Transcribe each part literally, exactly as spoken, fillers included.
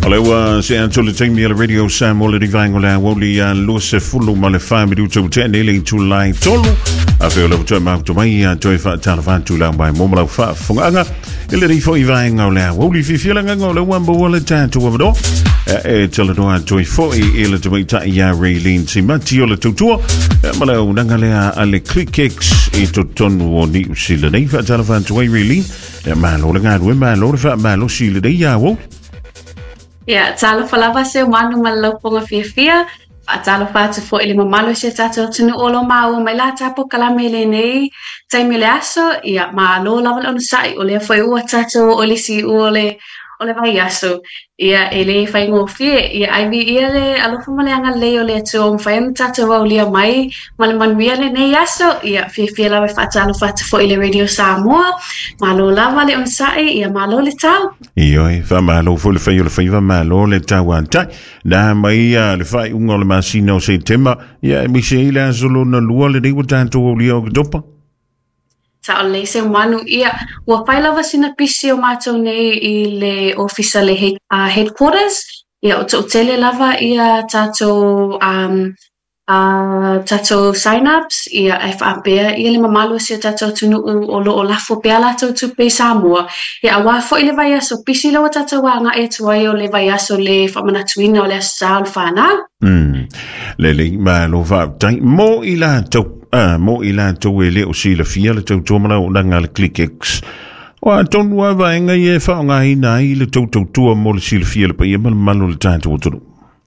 Alewa se antole temi ala radio Samuel le divango la woli a lo se fulu ma le fa mi tu te ne to live tolu a fe lo to ma to mai a to fa ta fa tu la mai mo la fa funganga ele ri fo ivango la woli fi fi la ngo le wambo wala ta to wado e tele do a to fo e ele to mai ta ya railin si ma ti ole to to ma la unanga le ale clickx e to ton woni si le nei fa ta fa to railin ma lo nga do ma lo fa ma lo si le dei ya wo. Yeah, talo falava se manu malaponga fia fia. Talo fatu fo ili mamalo se tato tunu olo mau mai la tapo kalamele nei taimile aso. Yeah, ma lo laval on sai ole foi ua tato ole si ole ole vai aso. Yeah, ele fai ngofie. Yeah, ai vi ele alofa male anga le ole tu om fai tato wa ole mai male manuia le nei aso. Yeah, fia fia la fatu alo fatu fo ile radio Samoa. Ma lo lava le on sai. Yeah, ma lo le tau. Ioi, fa malo fu le fai le fai va malo le tawanta. Na mai le fai ungo le masino se tema. Ya mi se ile solo na lua le dei tanto o le o dopa. Sa ole se manu ia wa fai lava sina pisi o mato nei I le office le head, uh, headquarters. Ia o to tele lava ia tato um uh tato sign-ups ia F A P ia le mamalo se tato tunu o lo o lafo pe ala to tu pe Samoa ia wa fo ile vai so pisi lo tato wa nga e tuai o le vai so le fa mana tuina o le sal fana mm le le ma lo va tai mo ila to ah mo ila to ele o si le fia le to to mana o nga le clickx wa ton wa va nga ye fa nga ina I le to to to mo le si le fia le pe ma malo le tanto to.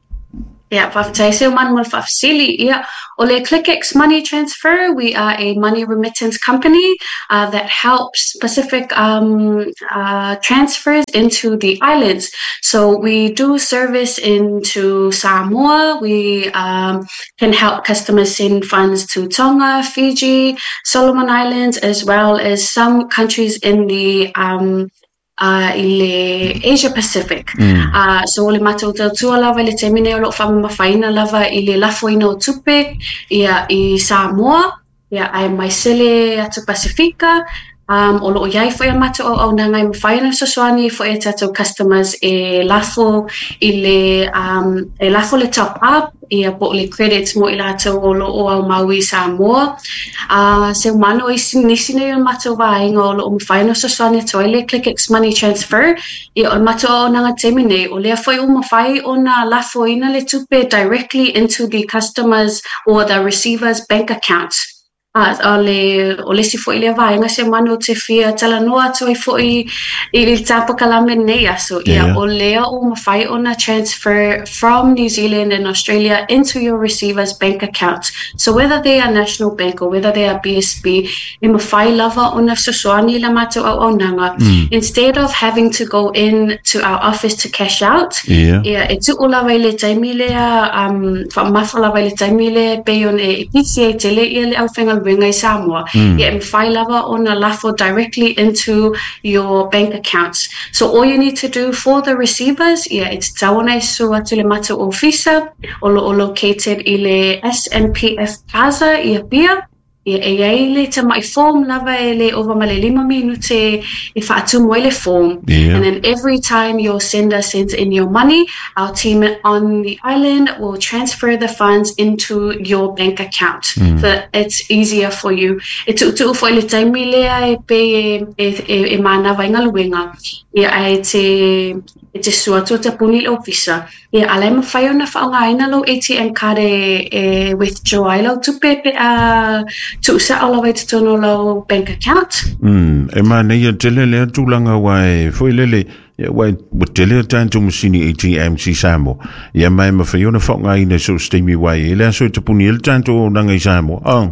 Yeah, Faftaiseo Manuel Fafsili. Yeah, Ole ClickX Money Transfer. We are a money remittance company uh, that helps specific um, uh, transfers into the islands. So we do service into Samoa. We um, can help customers send funds to Tonga, Fiji, Solomon Islands, as well as some countries in the um, Uh, ile Asia Pacific. Mm. Uh, so le matou tautua lava le temine o lo whamamafaina lava I le lafo ina o tupe ia I Samoa, ia ai mai sele atu Pasifika, um, o lo iai fo ia matou au nanga I mawhaina sosoani fo ia tatou customers e lafo I le, um, e lafo le top up, ia po le credits mo ila tau o lo o au maui Samoa. Uh, se umano I sinisine o matou vainga o lo o mawhaina sosoani toi le ClickX Money Transfer, ia o matou o nanga temine o lea foi o mawhai o na lafo ina le tupe directly into the customers or the receiver's bank account. Uh, ole ole si foi le vai nga se manu te fia tala no atu I foi I tapa kalame nei aso ia ole o mafai ona transfer from New Zealand and Australia into your receiver's bank account. So whether they are National Bank or whether they are B S B, I mafai lava ona sosoani la matu au nanga. Mm. Instead of having to go in to our office to cash out, yeah, ia e tu ola vai le taimile um fa mafala vai le taimile pe on e P C A tele ia le au fenga Ringai Samoa. Mm. Yeah, and file lava on a lafo directly into your bank accounts. So all you need to do for the receivers, yeah, it's tawana so atule mata officer or located ile S N P F Plaza ia pia. Ia e ai le ta mai form lava ele over male lima minute if atu moile form. Yeah. And then every time your sender sends in your money, our team on the island will transfer the funds into your bank account. Mm. So it's easier for you. It's tu for le taimile e pe e e mana vai ngaluenga. Ia ai te e te suatu te puni officer. Ia alai ma fai ona fa nga ina lo A T M card e, e withdraw ai lo tu pepe a tu sa all way to no lo bank account. Mm, e ma nei tele le tulanga wai foi lele wai tele tanto musini A T M si Samoa. Ia mai ma fai ona fa nga ina so stemi wai le so te puni el tanto nanga Samoa. Oh.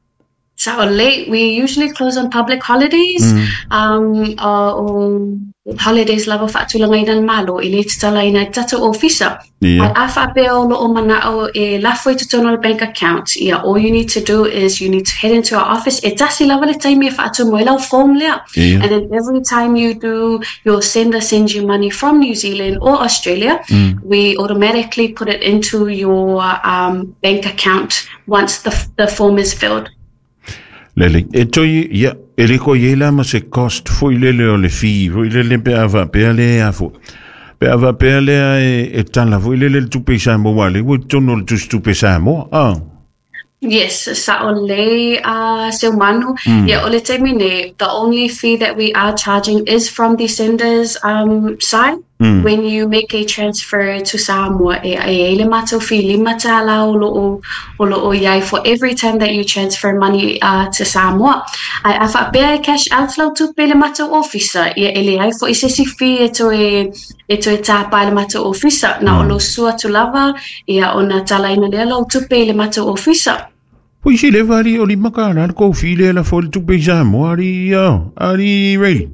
So late, we usually close on public holidays. Mm. Um, uh, or holidays level fatulanga ina malo ili tala ina tata officer. Yeah. Afa pe o lo o mana o e lafo I tutono bank account. Yeah, all you need to do is you need to head into our office. E tasi level e taimi e fatu mo ila form lea. Yeah. And then every time you do, your sender sends you money from New Zealand or Australia, mm. we automatically put it into your um, bank account once the the form is filled. Lele, e toi, ia, e reko iela ma se cost, foi lele o le fi, foi lele pe ava, pe ale a fo. Pe ava pe lea e, e tala fu ile le tupe sa mo wale, wo tono le tupe sa mo. Ah. Yes, sa ole uh Seumanu. Mm. Yeah, ole temine, the only fee that we are charging is from the sender's um side. Mm. When you make a transfer to Samoa, e e le mato fi lima tala o lo o lo o yai for every time that you transfer money uh to Samoa. I afa be cash outflow to pe le mato officer. E ele ai for ise si fi e to e e to e tapa le mato officer na o lo sua to lava e ona tala ina le lo to pe le mato officer. Poi si le vari o li makana ko fi le la fo to pe Samoa ari ari really.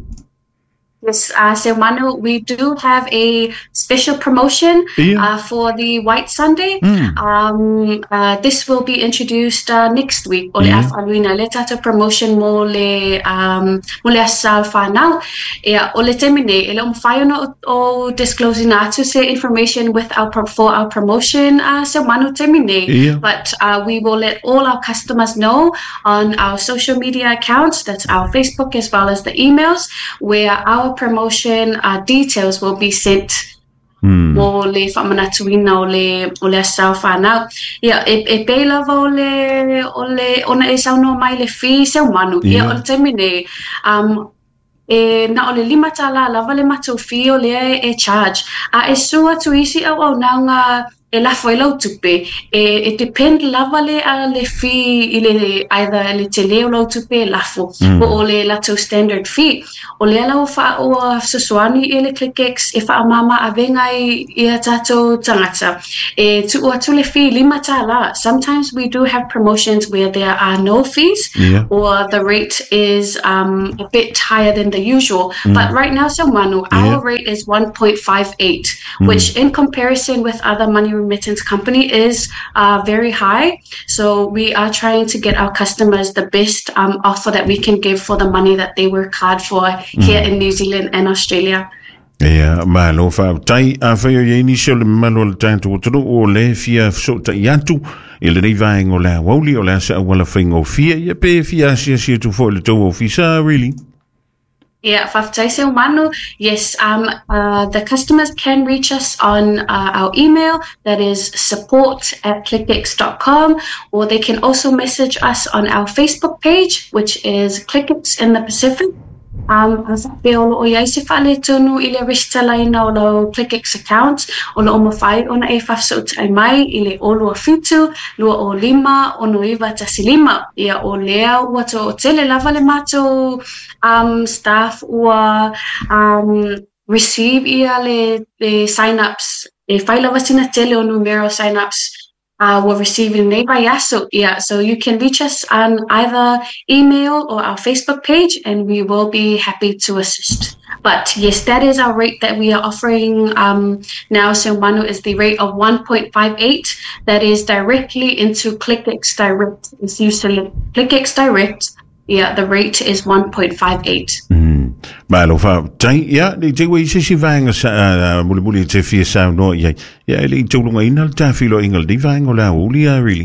Yes, uh, so Manu, we do have a special promotion yeah. uh, for the White Sunday. Mm. Um, uh, this will be introduced uh, next week. Ole yeah. afalwina le tata promotion mo le um mo le asal now. Yeah, ole temine ele um no o disclosing to say information with our for our promotion. Uh, so Manu temine, yeah. but uh, we will let all our customers know on our social media accounts. That's our Facebook as well as the emails where our promotion uh, details will be sent mo le whamanatuina o le o le asau whanau. Ia, e, e pei lava o le, o le, ona e sauno mai le fi seu manu. Ia, o le temine, um, e na o le lima tala lava le matu fi o le e charge. A e sua tu isi au au nanga e la foi lau tupe. E, e depend lava le a le fi i le either le te leo lau tupe lafo mm. o o le lato standard fee. O le ala o wha o sasuani e le ClickX e wha amama a venga i, i a tato tangata. E tu o atu le fi lima tala. Sometimes we do have promotions where there are no fees yeah. or the rate is um, a bit higher than the usual. Mm. But right now, so Manu, yeah. our rate is one point five eight, mm. which in comparison with other money remittance company is uh, very high. So we are trying to get our customers the best um, offer that we can give for the money that they work hard for mm. here in New Zealand and Australia. Yeah, malo fa tai a fa yo initial malo tanto to o le fia so ta yantu ele nei vai ngola woli o la sa wala fingo fia ye pe fia si si to fo le to officer really. Yeah, Faftaise Manu. Yes, um, uh, the customers can reach us on uh, our email, that is support at clickx dot com, or they can also message us on our Facebook page, which is ClickX in the Pacific. Um, pe o lo ia se fale tonu i le restala ina o lo ClickX account o lo omawhai ona e whafso tai mai i le o lua fitu, lua o lima, o no iwa tasi lima. Ia o lea ua to o tele lava le mato um, staff ua um, receive ia le, le sign-ups. E whai lava sina tele o numero sign-ups. Uh, we're receiving neighbor yaso. Yeah, so you can reach us on either email or our Facebook page, and we will be happy to assist. But yes, that is our rate that we are offering um, now. So Manu is the rate of one point five eight. That is directly into ClickX Direct. It's used to ClickX Direct. Yeah, the rate is one point five eight. Mm. Malo fa tai ya le te we se si vanga sa muli muli te fi sa no ya ya le te lunga ina ta filo ingal di vanga la ulia really.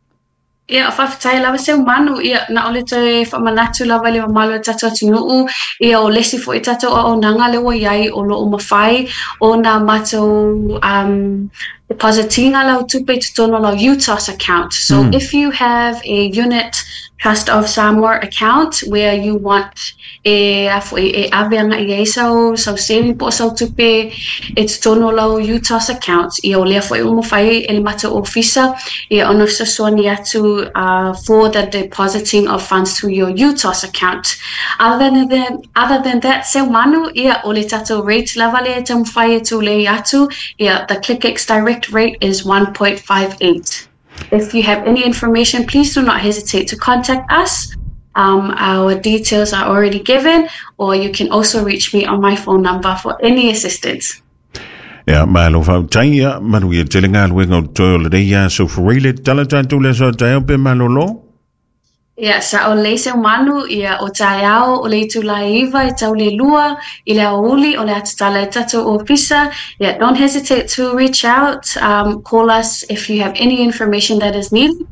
Ia fa tai lava se manu ia na ole te fa manatu lava le malo tato tinu ia o lesi fo tato o nanga le wo yai o lo o mafai o na mato um depositing ala tupe tono lo U T O S account. So mm. if you have a unit trust of Samoa account where you want e e avianga i so so saving po so tupe it's tono lo U T O S account i o le fo umo fai el mato officer e ono so soni atu uh, for the depositing of funds to your U T O S account. Other than that, other than that se manu ia o le tato rate lavale te mo fai tu le atu ia the ClickX Direct rate is one point five eight. If you have any information, please do not hesitate to contact us. Um, our details are already given, or you can also reach me on my phone number for any assistance. Yeah, malo fa tanya manu ye telenga luenga tole de ya so for really talata tu le so tayo pe malolo. Yeah, sa o le se manu ia o taiao o le tulaiva i tau le lua i le auli o le atatala tato officer. Yeah, don't hesitate to reach out. Um, call us if you have any information that is needed.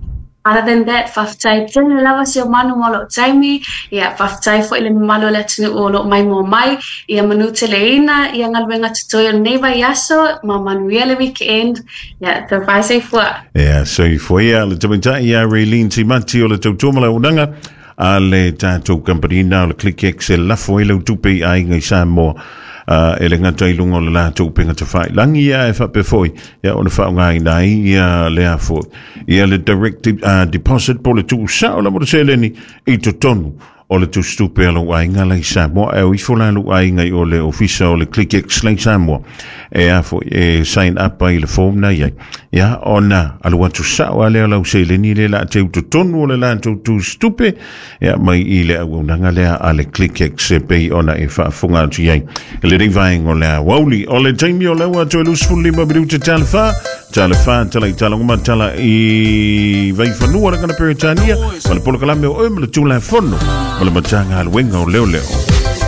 Other than that, whawhatai tēnei lawa si o manu mo lo taimi, ia whawhatai fo ile malo le tunu o lo mai mo mai, ia manu te leina, ia ngalwenga tutoyo neiva yaso, ma manu ia le weekend, ia te whai sei fua. Ia, so i fo ia, le tamantai ia Raylene Timati o le tautomala unanga, a le tātou kampanina o le ClickX e lafo e lau tupe ai ngai Samoa. Uh, e le ngata i lungo le la tau penga te whai langi ia e whape foi ia o le whao ngai nai ia lea foi ia le direct uh, deposit po le tu sa o la mo se leni i to tonu o le tu stupe alo ai ngala i Samoa e o i fola alo ai ngai o le ofisa o le ClickX le Samoa e a foi e sign up ai le form na ia ia ona alo watu sa o ale alo se leni le la te to tonu o le la tu tu stupe ia mai i le au nanga lea a le ClickX e pei ona e wha funga tu iai le rivaing o lea wauli o le taimi o lewa to e lusful lima biru te tala wha tala wha tala i tala nguma tala i vai whanua rangana Peritania ma le polo kalame o oi ma le tula e whono ma le matanga alwenga o leo leo